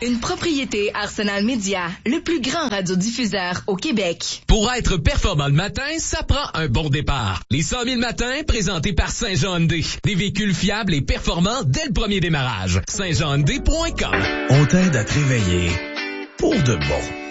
Une propriété Arsenal Média, le plus grand radiodiffuseur au Québec. Pour être performant le matin, ça prend un bon départ. Les 100 000 matins, présentés par Saint-Jean Hyundai. Des véhicules fiables et performants dès le premier démarrage. saintjeanhyundai.com. On t'aide à te réveiller pour de bon.